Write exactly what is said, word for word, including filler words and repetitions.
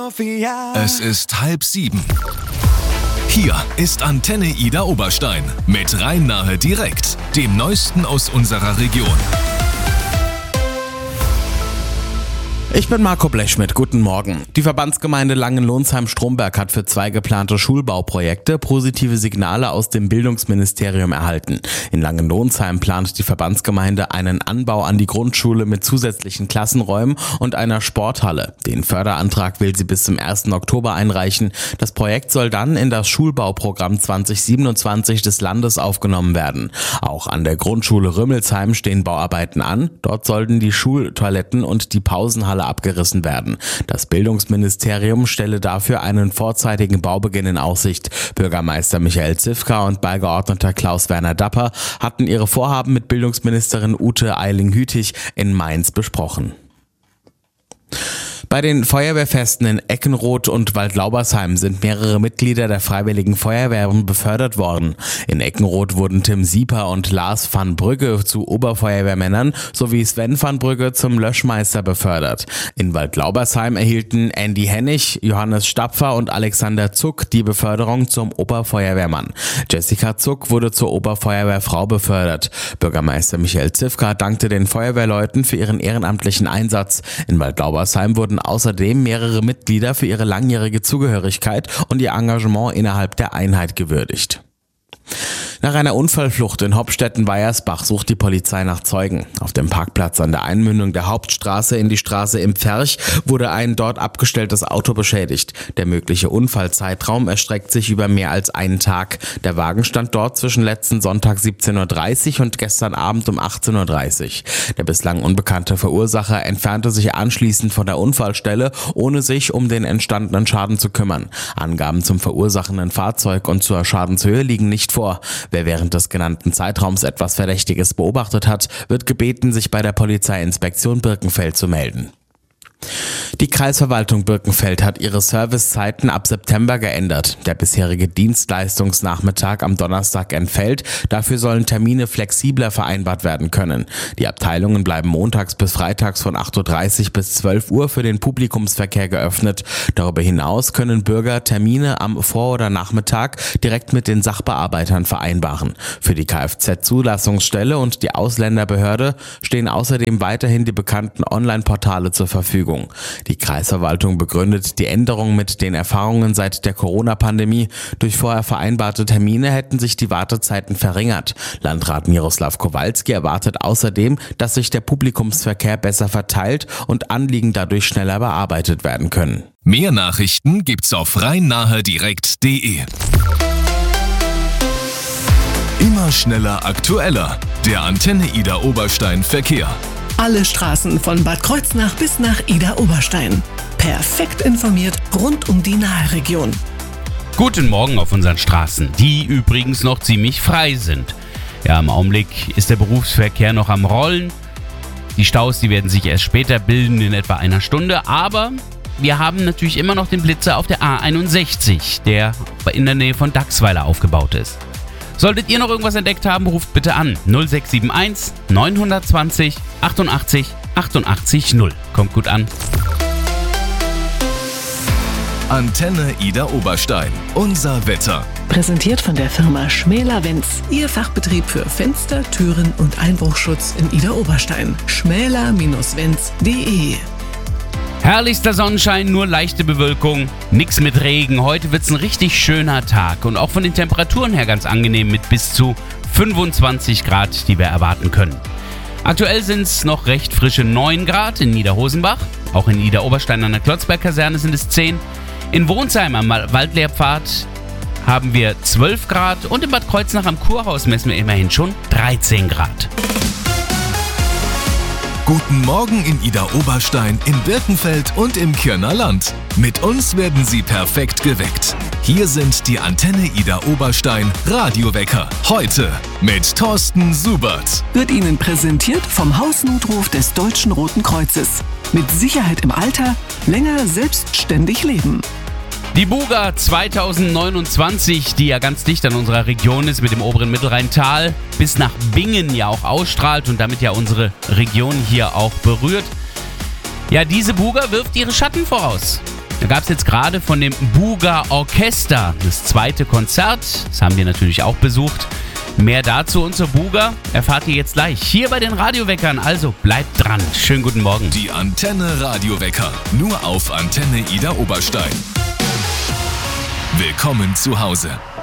Es ist halb sieben. Hier ist Antenne Ida Oberstein mit Rhein-Nahe direkt, dem Neuesten aus unserer Region. Ich bin Marco Blechschmidt, guten Morgen. Die Verbandsgemeinde Langenlonsheim-Stromberg hat für zwei geplante Schulbauprojekte positive Signale aus dem Bildungsministerium erhalten. In Langenlonsheim plant die Verbandsgemeinde einen Anbau an die Grundschule mit zusätzlichen Klassenräumen und einer Sporthalle. Den Förderantrag will sie bis zum ersten Oktober einreichen. Das Projekt soll dann in das Schulbauprogramm zwanzig siebenundzwanzig des Landes aufgenommen werden. Auch an der Grundschule Rümmelsheim stehen Bauarbeiten an. Dort sollten die Schultoiletten und die Pausenhalle abgerissen werden. Das Bildungsministerium stelle dafür einen vorzeitigen Baubeginn in Aussicht. Bürgermeister Michael Zifka und Beigeordneter Klaus-Werner Dapper hatten ihre Vorhaben mit Bildungsministerin Ute Eiling-Hütig in Mainz besprochen. Bei den Feuerwehrfesten in Eckenroth und Waldlaubersheim sind mehrere Mitglieder der Freiwilligen Feuerwehren befördert worden. In Eckenroth wurden Tim Sieper und Lars van Brügge zu Oberfeuerwehrmännern sowie Sven van Brügge zum Löschmeister befördert. In Waldlaubersheim erhielten Andy Hennig, Johannes Stapfer und Alexander Zuck die Beförderung zum Oberfeuerwehrmann. Jessica Zuck wurde zur Oberfeuerwehrfrau befördert. Bürgermeister Michael Zifka dankte den Feuerwehrleuten für ihren ehrenamtlichen Einsatz. In Waldlaubersheim wurden außerdem mehrere Mitglieder für ihre langjährige Zugehörigkeit und ihr Engagement innerhalb der Einheit gewürdigt. Nach einer Unfallflucht in Hopstetten-Weiersbach sucht die Polizei nach Zeugen. Auf dem Parkplatz an der Einmündung der Hauptstraße in die Straße im Pferch wurde ein dort abgestelltes Auto beschädigt. Der mögliche Unfallzeitraum erstreckt sich über mehr als einen Tag. Der Wagen stand dort zwischen letzten Sonntag siebzehn Uhr dreißig und gestern Abend um achtzehn Uhr dreißig. Der bislang unbekannte Verursacher entfernte sich anschließend von der Unfallstelle, ohne sich um den entstandenen Schaden zu kümmern. Angaben zum verursachenden Fahrzeug und zur Schadenshöhe liegen nicht vor. Wer während des genannten Zeitraums etwas Verdächtiges beobachtet hat, wird gebeten, sich bei der Polizeiinspektion Birkenfeld zu melden. Die Kreisverwaltung Birkenfeld hat ihre Servicezeiten ab September geändert. Der bisherige Dienstleistungsnachmittag am Donnerstag entfällt. Dafür sollen Termine flexibler vereinbart werden können. Die Abteilungen bleiben montags bis freitags von acht Uhr dreißig bis zwölf Uhr für den Publikumsverkehr geöffnet. Darüber hinaus können Bürger Termine am Vor- oder Nachmittag direkt mit den Sachbearbeitern vereinbaren. Für die Kfz-Zulassungsstelle und die Ausländerbehörde stehen außerdem weiterhin die bekannten Online-Portale zur Verfügung. Die Kreisverwaltung begründet die Änderung mit den Erfahrungen seit der Corona-Pandemie. Durch vorher vereinbarte Termine hätten sich die Wartezeiten verringert. Landrat Miroslav Kowalski erwartet außerdem, dass sich der Publikumsverkehr besser verteilt und Anliegen dadurch schneller bearbeitet werden können. Mehr Nachrichten gibt's auf rhein-nahe direkt punkt de. Immer schneller, aktueller. Der Antenne Ida Oberstein Verkehr. Alle Straßen von Bad Kreuznach bis nach Ida Oberstein. Perfekt informiert rund um die Nahe-Region. Guten Morgen auf unseren Straßen, die übrigens noch ziemlich frei sind. Ja, im Augenblick ist der Berufsverkehr noch am Rollen. Die Staus, die werden sich erst später bilden, in etwa einer Stunde. Aber wir haben natürlich immer noch den Blitzer auf der A einundsechzig, der in der Nähe von Dachsweiler aufgebaut ist. Solltet ihr noch irgendwas entdeckt haben, ruft bitte an null sechs sieben eins neun zwei null achtundachtzig achtundachtzig null. Kommt gut an. Antenne Ida Oberstein. Unser Wetter. Präsentiert von der Firma Schmäler-Wenz. Ihr Fachbetrieb für Fenster, Türen und Einbruchschutz in Ida Oberstein. schmäler Wenz punkt de. Herrlichster Sonnenschein, nur leichte Bewölkung, nix mit Regen. Heute wird's ein richtig schöner Tag und auch von den Temperaturen her ganz angenehm mit bis zu fünfundzwanzig Grad, die wir erwarten können. Aktuell sind's noch recht frische neun Grad in Niederhosenbach. Auch in Ida Oberstein an der Klotzberg-Kaserne sind es zehn. In Wohnsheim am Waldlehrpfad haben wir zwölf Grad und in Bad Kreuznach am Kurhaus messen wir immerhin schon dreizehn Grad. Guten Morgen in Ida Oberstein, in Birkenfeld und im Kirner Land. Mit uns werden Sie perfekt geweckt. Hier sind die Antenne Ida Oberstein Radiowecker. Heute mit Thorsten Subert. Wird Ihnen präsentiert vom Hausnotruf des Deutschen Roten Kreuzes. Mit Sicherheit im Alter, länger selbstständig leben. Die Buga zwanzig neunundzwanzig, die ja ganz dicht an unserer Region ist, mit dem oberen Mittelrheintal, bis nach Bingen ja auch ausstrahlt und damit ja unsere Region hier auch berührt. Ja, diese Buga wirft ihre Schatten voraus. Da gab es jetzt gerade von dem Buga Orchester das zweite Konzert. Das haben wir natürlich auch besucht. Mehr dazu und zur Buga erfahrt ihr jetzt gleich hier bei den Radioweckern. Also bleibt dran. Schönen guten Morgen. Die Antenne Radiowecker. Nur auf Antenne Ida Oberstein. Willkommen zu Hause.